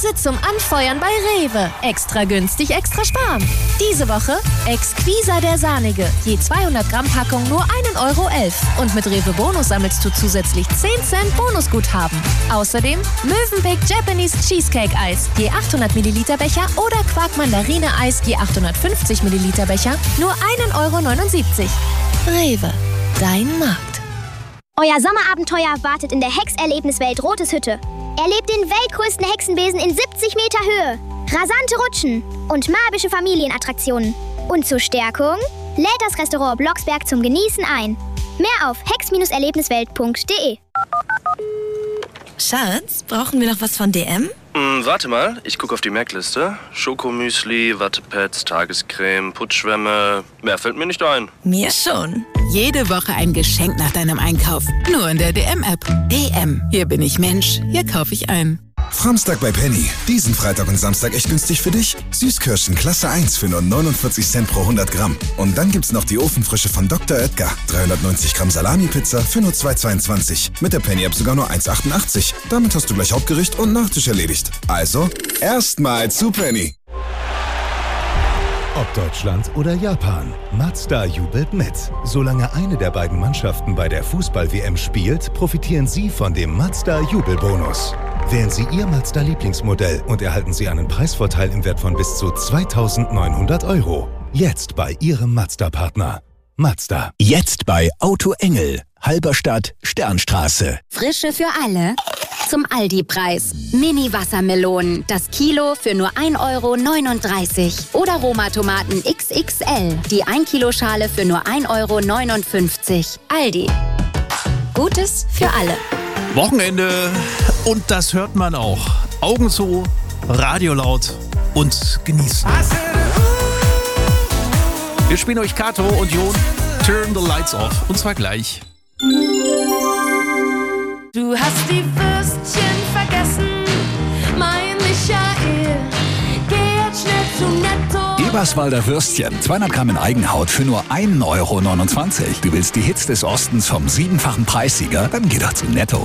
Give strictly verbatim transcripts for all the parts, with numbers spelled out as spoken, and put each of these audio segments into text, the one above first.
Preise zum Anfeuern bei Rewe. Extra günstig, extra sparen. Diese Woche Exquisa der Sahnige. Je zweihundert Gramm Packung nur ein Euro elf. Und mit Rewe Bonus sammelst du zusätzlich zehn Cent Bonusguthaben. Außerdem Mövenpick Japanese Cheesecake Eis. Je achthundert Milliliter Becher oder Quark Mandarine Eis. Je achthundertfünfzig Milliliter Becher nur ein Euro neunundsiebzig. Rewe. Dein Markt. Euer Sommerabenteuer wartet in der Hexerlebniswelt Rotes Hütte. Erlebt den weltgrößten Hexenbesen in siebzig Meter Höhe, rasante Rutschen und magische Familienattraktionen. Und zur Stärkung lädt das Restaurant Blocksberg zum Genießen ein. Mehr auf hex Erlebniswelt punkt de. Schatz, brauchen wir noch was von D M? Hm, warte mal, ich gucke auf die Merkliste. Schokomüsli, Wattepads, Tagescreme, Putzschwämme. Mehr fällt mir nicht ein. Mir schon. Jede Woche ein Geschenk nach deinem Einkauf. Nur in der D M-App. D M. Hier bin ich Mensch. Hier kaufe ich ein. Samstag bei Penny. Diesen Freitag und Samstag echt günstig für dich. Süßkirschen Klasse eins für nur neunundvierzig Cent pro hundert Gramm. Und dann gibt's noch die Ofenfrische von Doktor Oetker. dreihundertneunzig Gramm Salami-Pizza für nur zwei Euro zweiundzwanzig. Mit der Penny-App sogar nur eins Euro achtundachtzig. Damit hast du gleich Hauptgericht und Nachtisch erledigt. Also, erstmal zu Penny. Ob Deutschland oder Japan, Mazda jubelt mit. Solange eine der beiden Mannschaften bei der Fußball-W M spielt, profitieren Sie von dem Mazda-Jubelbonus. Wählen Sie Ihr Mazda-Lieblingsmodell und erhalten Sie einen Preisvorteil im Wert von bis zu zweitausendneunhundert Euro. Jetzt bei Ihrem Mazda-Partner. Mazda. Jetzt bei Auto Engel, Halberstadt, Sternstraße. Frische für alle. Zum Aldi-Preis. Mini-Wassermelonen, das Kilo für nur ein Euro neununddreißig. Oder Roma-Tomaten X X L, die ein Kilo Schale für nur ein Euro neunundfünfzig. Aldi. Gutes für alle. Wochenende und das hört man auch. Augen zu, Radio laut und genießen. Wir spielen euch Kato und Jon Turn the Lights Off und zwar gleich. Du hast die Würstchen vergessen, mein Michael. Geh jetzt schnell zu Netto. Eberswalder Würstchen, zweihundert Gramm in Eigenhaut für nur ein Euro neunundzwanzig. Du willst die Hits des Ostens vom siebenfachen Preissieger? Dann geh doch zu Netto.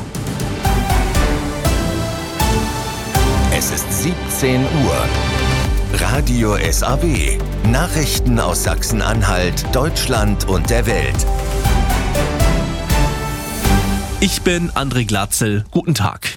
Es ist siebzehn Uhr. Radio S A W. Nachrichten aus Sachsen-Anhalt, Deutschland und der Welt. Ich bin André Glatzel. Guten Tag.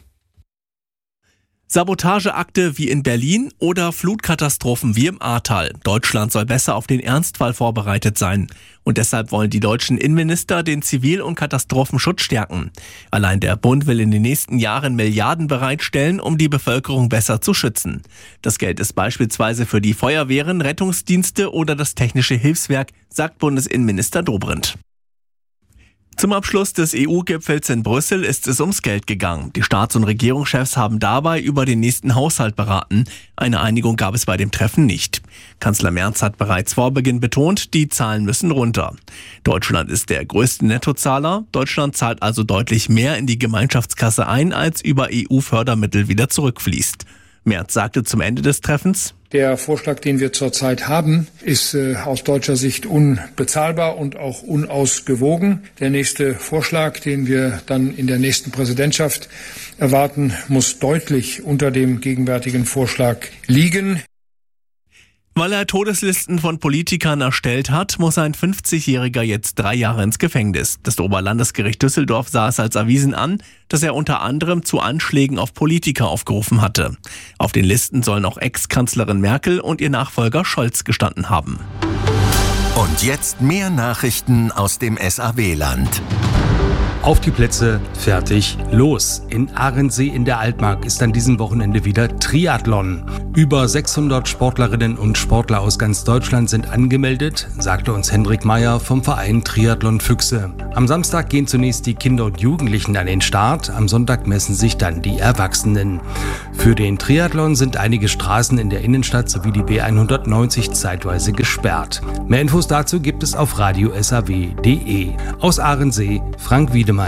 Sabotageakte wie in Berlin oder Flutkatastrophen wie im Ahrtal. Deutschland soll besser auf den Ernstfall vorbereitet sein. Und deshalb wollen die deutschen Innenminister den Zivil- und Katastrophenschutz stärken. Allein der Bund will in den nächsten Jahren Milliarden bereitstellen, um die Bevölkerung besser zu schützen. Das Geld ist beispielsweise für die Feuerwehren, Rettungsdienste oder das Technische Hilfswerk, sagt Bundesinnenminister Dobrindt. Zum Abschluss des E U-Gipfels in Brüssel ist es ums Geld gegangen. Die Staats- und Regierungschefs haben dabei über den nächsten Haushalt beraten. Eine Einigung gab es bei dem Treffen nicht. Kanzler Merz hat bereits vor Beginn betont, die Zahlen müssen runter. Deutschland ist der größte Nettozahler. Deutschland zahlt also deutlich mehr in die Gemeinschaftskasse ein, als über E U-Fördermittel wieder zurückfließt. Merz sagte zum Ende des Treffens: Der Vorschlag, den wir zurzeit haben, ist äh, aus deutscher Sicht unbezahlbar und auch unausgewogen. Der nächste Vorschlag, den wir dann in der nächsten Präsidentschaft erwarten, muss deutlich unter dem gegenwärtigen Vorschlag liegen. Weil er Todeslisten von Politikern erstellt hat, muss ein fünfzigjähriger jetzt drei Jahre ins Gefängnis. Das Oberlandesgericht Düsseldorf sah es als erwiesen an, dass er unter anderem zu Anschlägen auf Politiker aufgerufen hatte. Auf den Listen sollen auch Ex-Kanzlerin Merkel und ihr Nachfolger Scholz gestanden haben. Und jetzt mehr Nachrichten aus dem S A W-Land. Auf die Plätze, fertig, los. In Ahrensee in der Altmark ist an diesem Wochenende wieder Triathlon. Über sechshundert Sportlerinnen und Sportler aus ganz Deutschland sind angemeldet, sagte uns Hendrik Meyer vom Verein Triathlon Füchse. Am Samstag gehen zunächst die Kinder und Jugendlichen an den Start, am Sonntag messen sich dann die Erwachsenen. Für den Triathlon sind einige Straßen in der Innenstadt sowie die B hundertneunzig zeitweise gesperrt. Mehr Infos dazu gibt es auf radio s a w punkt de. Aus Ahrensee, Frank Wiedemann.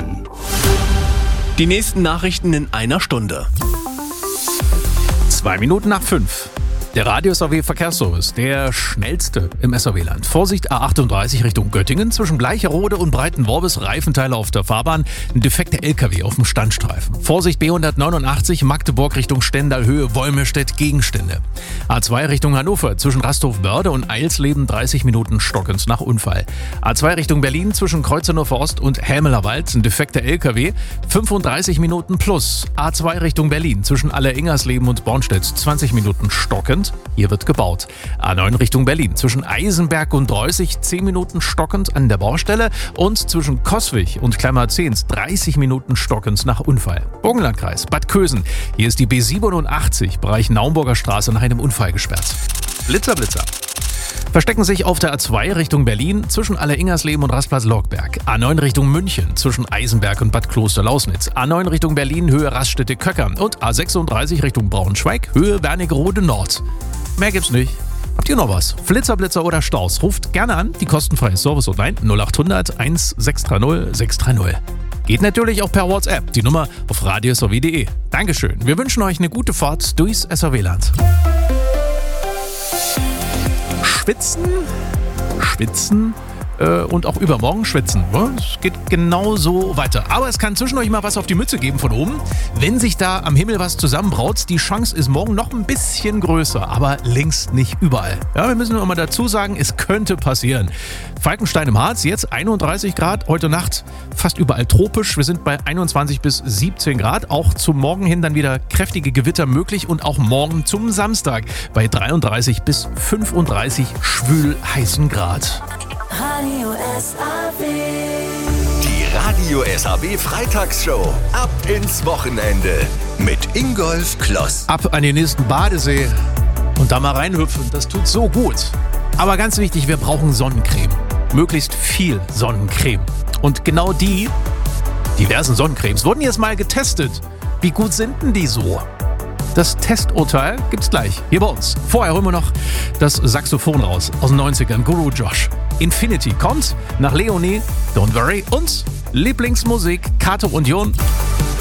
Die nächsten Nachrichten in einer Stunde. Zwei Minuten nach fünf. Der Radio-S A W-Verkehrsservice, der schnellste im S A W-Land. Vorsicht, A achtunddreißig Richtung Göttingen, zwischen Bleicherode und Breitenworbis, Reifenteile auf der Fahrbahn, ein defekter L K W auf dem Standstreifen. Vorsicht, B hundertneunundachtzig, Magdeburg Richtung Stendal, Höhe Wolmirstedt, Gegenstände. A zwei Richtung Hannover, zwischen Rasthof-Börde und Eilsleben, dreißig Minuten stockend nach Unfall. A zwei Richtung Berlin, zwischen Kreuzneufer Ost und Hämelerwald, ein defekter L K W, fünfunddreißig Minuten plus. A zwei Richtung Berlin, zwischen Alleringersleben und Bornstedt, zwanzig Minuten stockend. Hier wird gebaut. A neun Richtung Berlin, zwischen Eisenberg und Dreußig, zehn Minuten stockend an der Baustelle und zwischen Coswig und Kleinmarzehns, dreißig Minuten stockend nach Unfall. Burgenlandkreis, Bad Kösen, hier ist die B siebenundachtzig, Bereich Naumburger Straße, nach einem Unfall gesperrt. Blitzer, Blitzer. Verstecken sich auf der A zwei Richtung Berlin zwischen Alleringersleben und Rastplatz-Lockberg. A neun Richtung München zwischen Eisenberg und Bad Kloster-Lausnitz. A neun Richtung Berlin, Höhe Raststätte-Köcker. Und A sechsunddreißig Richtung Braunschweig, Höhe Wernigerode Nord. Mehr gibt's nicht. Habt ihr noch was? Flitzer, Blitzer oder Staus? Ruft gerne an, die kostenfreie Service-Hotline null achthundert eins sechs drei null sechs drei null. Geht natürlich auch per WhatsApp, die Nummer auf radio s a w punkt de. Dankeschön. Wir wünschen euch eine gute Fahrt durchs S A W-Land. Schwitzen, schwitzen äh, und auch übermorgen schwitzen. Es geht genauso weiter. Aber es kann zwischendurch mal was auf die Mütze geben von oben. Wenn sich da am Himmel was zusammenbraut, die Chance ist morgen noch ein bisschen größer, aber längst nicht überall. Ja, wir müssen nur mal dazu sagen, es könnte passieren. Falkenstein im Harz, jetzt einunddreißig Grad, heute Nacht fast überall tropisch. Wir sind bei einundzwanzig bis siebzehn Grad. Auch zum Morgen hin dann wieder kräftige Gewitter möglich und auch morgen zum Samstag bei dreiunddreißig bis fünfunddreißig schwül heißen Grad. Radio S A W. Die Radio S A W Freitagsshow. Ab ins Wochenende mit Ingolf Kloss. Ab an den nächsten Badesee und da mal reinhüpfen, das tut so gut. Aber ganz wichtig, wir brauchen Sonnencreme. Möglichst viel Sonnencreme. Und genau die diversen Sonnencremes wurden jetzt mal getestet. Wie gut sind denn die so? Das Testurteil gibt's gleich hier bei uns. Vorher holen wir noch das Saxophon raus aus den neunzigern. Guru Josh. Infinity kommt nach Leonie, Don't Worry und Lieblingsmusik Kato Union.